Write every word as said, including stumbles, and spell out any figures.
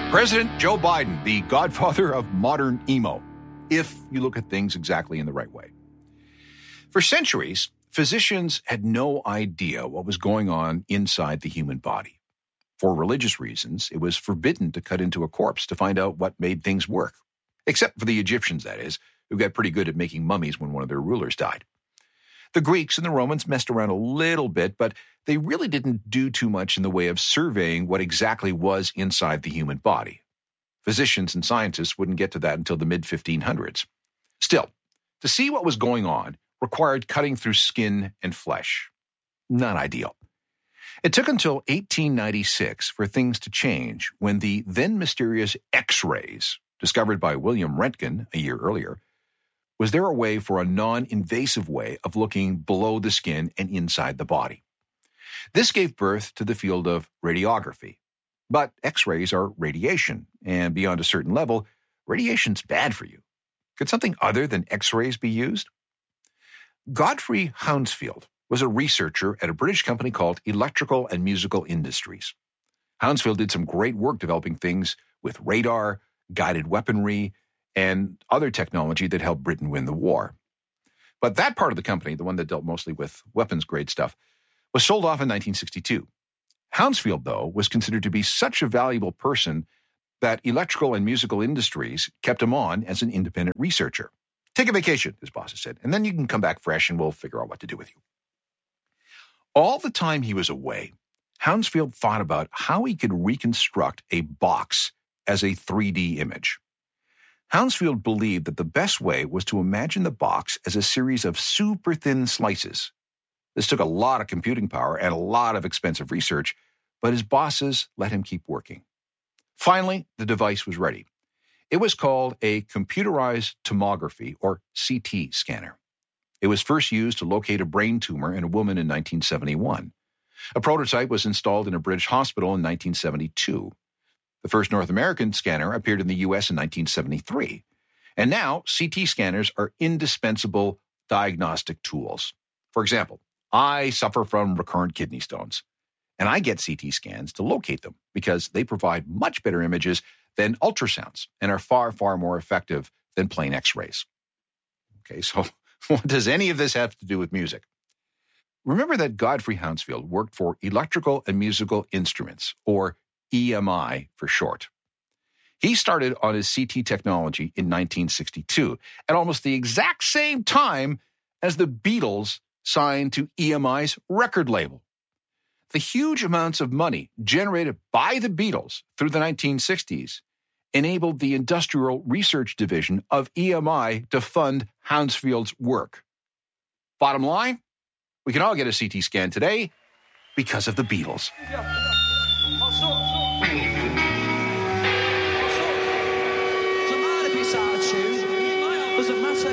President Joe Biden, the godfather of modern emo, if you look at things exactly in the right way. For centuries, physicians had no idea what was going on inside the human body. For religious reasons, it was forbidden to cut into a corpse to find out what made things work. Except for the Egyptians, that is, who got pretty good at making mummies when one of their rulers died. The Greeks and the Romans messed around a little bit, but they really didn't do too much in the way of surveying what exactly was inside the human body. Physicians and scientists wouldn't get to that until the mid fifteen hundreds. Still, to see what was going on required cutting through skin and flesh. Not ideal. It took until eighteen ninety-six for things to change when the then mysterious X-rays, discovered by William Röntgen a year earlier, was there a way for a non-invasive way of looking below the skin and inside the body. This gave birth to the field of radiography. But X-rays are radiation, and beyond a certain level, radiation's bad for you. Could something other than X-rays be used? Godfrey Hounsfield was a researcher at a British company called Electrical and Musical Industries. Hounsfield did some great work developing things with radar, guided weaponry, and other technology that helped Britain win the war. But that part of the company, the one that dealt mostly with weapons-grade stuff, was sold off in nineteen sixty-two. Hounsfield, though, was considered to be such a valuable person that Electrical and Musical Industries kept him on as an independent researcher. Take a vacation, his bosses said, and then you can come back fresh and we'll figure out what to do with you. All the time he was away, Hounsfield thought about how he could reconstruct a box as a three D image. Hounsfield believed that the best way was to imagine the box as a series of super thin slices. This took a lot of computing power and a lot of expensive research, but his bosses let him keep working. Finally, the device was ready. It was called a computerized tomography, or C T scanner. It was first used to locate a brain tumor in a woman in nineteen seventy-one. A prototype was installed in a British hospital in nineteen seventy-two. The first North American scanner appeared in the U S in nineteen seventy-three. And now, C T scanners are indispensable diagnostic tools. For example, I suffer from recurrent kidney stones, and I get C T scans to locate them because they provide much better images than ultrasounds and are far, far more effective than plain X-rays. Okay, so what does any of this have to do with music? Remember that Godfrey Hounsfield worked for Electrical and Musical Instruments, or E M I for short. He started on his C T technology in nineteen sixty-two, at almost the exact same time as the Beatles signed to E M I's record label. The huge amounts of money generated by the Beatles through the nineteen sixties enabled the Industrial Research Division of E M I to fund Hounsfield's work. Bottom line, we can all get a C T scan today because of the Beatles. Yeah.